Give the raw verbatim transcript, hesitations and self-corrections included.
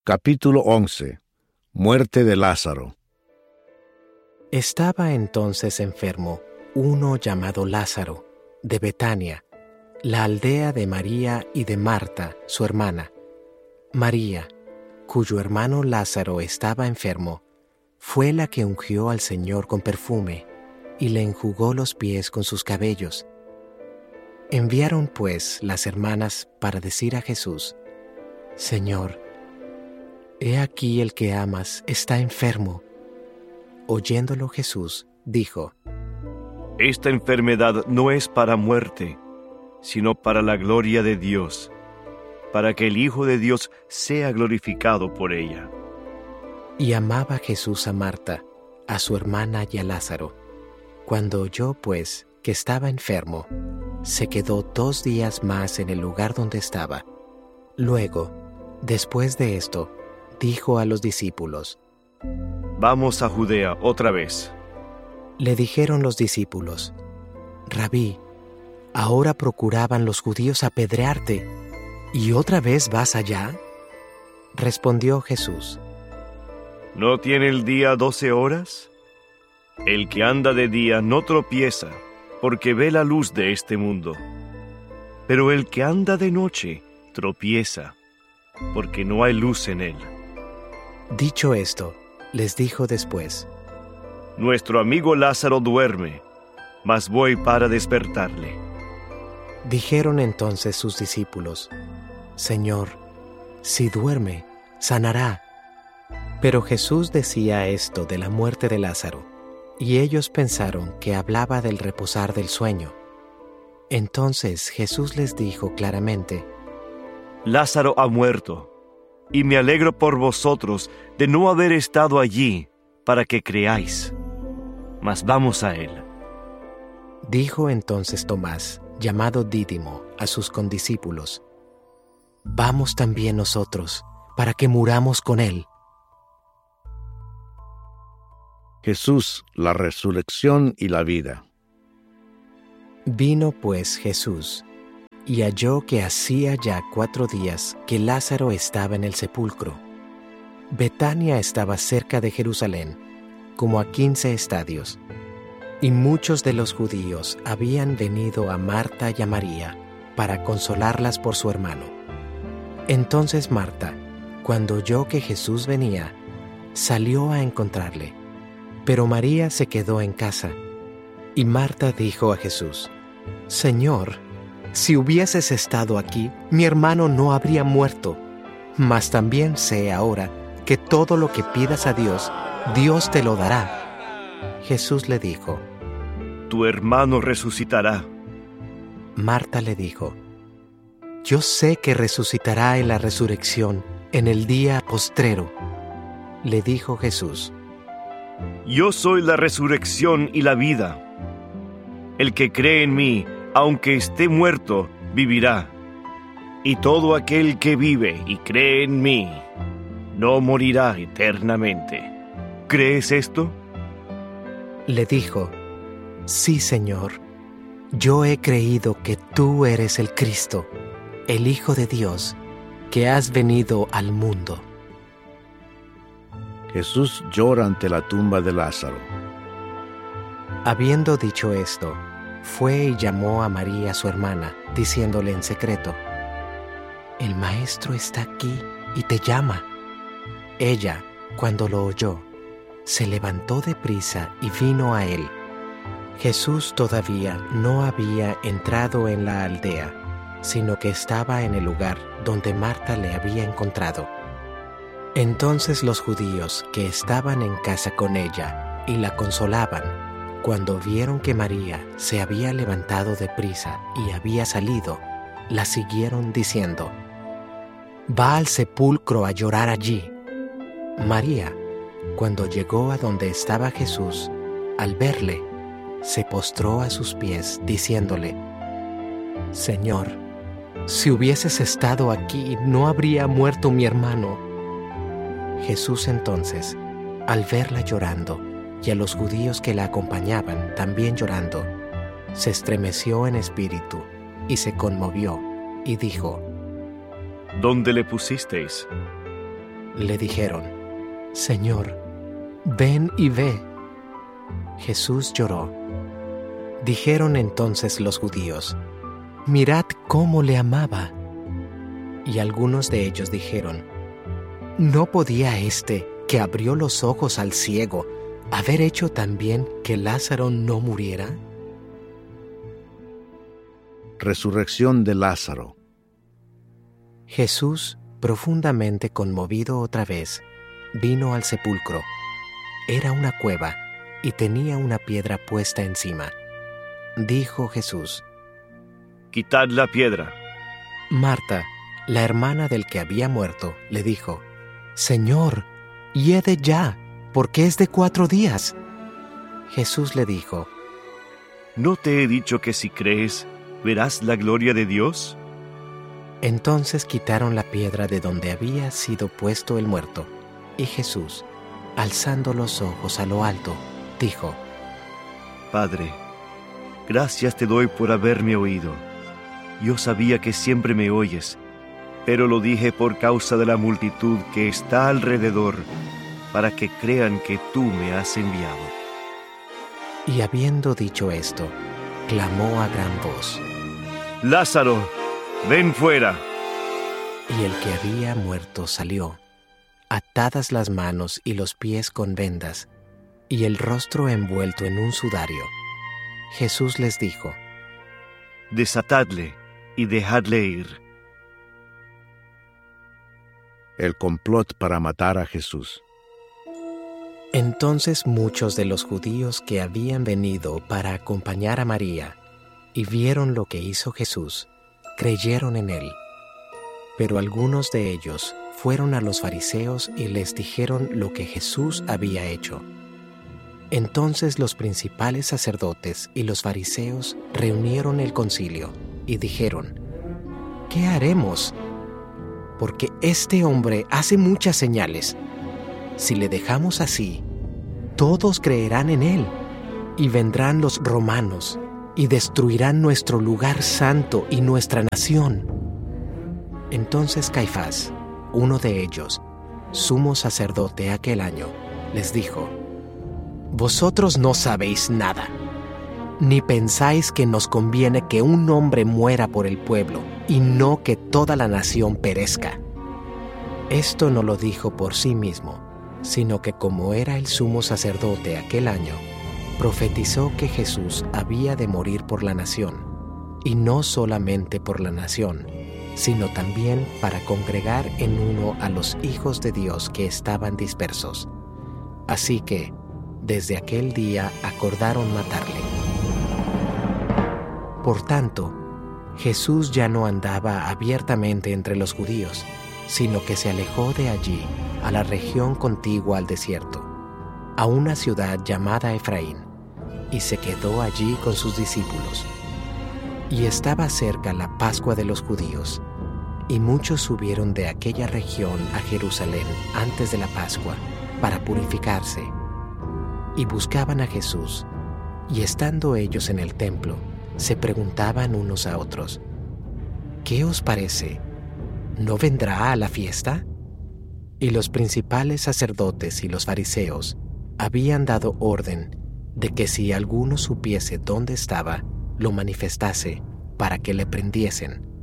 Capítulo once. Muerte de Lázaro. Estaba entonces enfermo uno llamado Lázaro, de Betania, la aldea de María y de Marta, su hermana. María, cuyo hermano Lázaro estaba enfermo, fue la que ungió al Señor con perfume y le enjugó los pies con sus cabellos. Enviaron pues las hermanas para decir a Jesús: Señor, he aquí el que amas está enfermo. Oyéndolo Jesús, dijo: Esta enfermedad no es para muerte, sino para la gloria de Dios, para que el Hijo de Dios sea glorificado por ella. Y amaba Jesús a Marta, a su hermana y a Lázaro. Cuando oyó, pues, que estaba enfermo, se quedó dos días más en el lugar donde estaba. Luego, después de esto, dijo a los discípulos: Vamos a Judea otra vez. Le dijeron los discípulos: Rabí, ahora procuraban los judíos apedrearte, ¿y otra vez vas allá? Respondió Jesús: ¿No tiene el día doce horas? El que anda de día no tropieza, porque ve la luz de este mundo. Pero el que anda de noche tropieza, porque no hay luz en él. Dicho esto, les dijo después: Nuestro amigo Lázaro duerme, mas voy para despertarle. Dijeron entonces sus discípulos: Señor, si duerme, sanará. Pero Jesús decía esto de la muerte de Lázaro, y ellos pensaron que hablaba del reposar del sueño. Entonces Jesús les dijo claramente: Lázaro ha muerto, y me alegro por vosotros de no haber estado allí para que creáis. Mas vamos a él. Dijo entonces Tomás, llamado Dídimo, a sus condiscípulos: Vamos también nosotros, para que muramos con él. Jesús, la resurrección y la vida. Vino pues Jesús, y halló que hacía ya cuatro días que Lázaro estaba en el sepulcro. Betania estaba cerca de Jerusalén, como a quince estadios, y muchos de los judíos habían venido a Marta y a María para consolarlas por su hermano. Entonces Marta, cuando oyó que Jesús venía, salió a encontrarle, pero María se quedó en casa. Y Marta dijo a Jesús: Señor, si hubieses estado aquí, mi hermano no habría muerto. Mas también sé ahora que todo lo que pidas a Dios, Dios te lo dará. Jesús le dijo: Tu hermano resucitará. Marta le dijo: Yo sé que resucitará en la resurrección, en el día postrero. Le dijo Jesús: Yo soy la resurrección y la vida. El que cree en mí, aunque esté muerto, vivirá. Y todo aquel que vive y cree en mí, no morirá eternamente. ¿Crees esto? Le dijo: Sí, Señor. Yo he creído que tú eres el Cristo, el Hijo de Dios, que has venido al mundo. Jesús llora ante la tumba de Lázaro. Habiendo dicho esto, fue y llamó a María su hermana, diciéndole en secreto: El Maestro está aquí y te llama. Ella, cuando lo oyó, se levantó deprisa y vino a él. Jesús todavía no había entrado en la aldea, sino que estaba en el lugar donde Marta le había encontrado. Entonces los judíos que estaban en casa con ella y la consolaban, cuando vieron que María se había levantado deprisa y había salido, la siguieron diciendo: Va al sepulcro a llorar allí. María, cuando llegó a donde estaba Jesús, al verle, se postró a sus pies, diciéndole: Señor, si hubieses estado aquí, no habría muerto mi hermano. Jesús entonces, al verla llorando, y a los judíos que la acompañaban también llorando, se estremeció en espíritu y se conmovió, y dijo: ¿Dónde le pusisteis? Le dijeron: Señor, ven y ve. Jesús lloró. Dijeron entonces los judíos: Mirad cómo le amaba. Y algunos de ellos dijeron: ¿No podía éste, que abrió los ojos al ciego, haber hecho también que Lázaro no muriera? Resurrección de Lázaro. Jesús, profundamente conmovido otra vez, vino al sepulcro. Era una cueva y tenía una piedra puesta encima. Dijo Jesús: Quitad la piedra. Marta, la hermana del que había muerto, le dijo: Señor, hiede ya, porque es de cuatro días. Jesús le dijo: ¿No te he dicho que si crees, verás la gloria de Dios? Entonces quitaron la piedra de donde había sido puesto el muerto, y Jesús, alzando los ojos a lo alto, dijo: Padre, gracias te doy por haberme oído. Yo sabía que siempre me oyes, pero lo dije por causa de la multitud que está alrededor, para que crean que tú me has enviado. Y habiendo dicho esto, clamó a gran voz: Lázaro, ven fuera. Y el que había muerto salió, atadas las manos y los pies con vendas, y el rostro envuelto en un sudario. Jesús les dijo: Desatadle y dejadle ir. El complot para matar a Jesús. Entonces muchos de los judíos que habían venido para acompañar a María y vieron lo que hizo Jesús, creyeron en él. Pero algunos de ellos fueron a los fariseos y les dijeron lo que Jesús había hecho. Entonces los principales sacerdotes y los fariseos reunieron el concilio y dijeron: ¿Qué haremos? Porque este hombre hace muchas señales. Si le dejamos así, todos creerán en él, y vendrán los romanos y destruirán nuestro lugar santo y nuestra nación. Entonces Caifás, uno de ellos, sumo sacerdote aquel año, les dijo: Vosotros no sabéis nada, ni pensáis que nos conviene que un hombre muera por el pueblo y no que toda la nación perezca. Esto no lo dijo por sí mismo, sino que como era el sumo sacerdote aquel año, profetizó que Jesús había de morir por la nación, y no solamente por la nación, sino también para congregar en uno a los hijos de Dios que estaban dispersos. Así que, desde aquel día acordaron matarle. Por tanto, Jesús ya no andaba abiertamente entre los judíos, sino que se alejó de allí a la región contigua al desierto, a una ciudad llamada Efraín, y se quedó allí con sus discípulos. Y estaba cerca la Pascua de los judíos, y muchos subieron de aquella región a Jerusalén antes de la Pascua para purificarse, y buscaban a Jesús, y estando ellos en el templo, se preguntaban unos a otros: ¿Qué os parece? ¿No vendrá a la fiesta? Y los principales sacerdotes y los fariseos habían dado orden de que si alguno supiese dónde estaba, lo manifestase para que le prendiesen.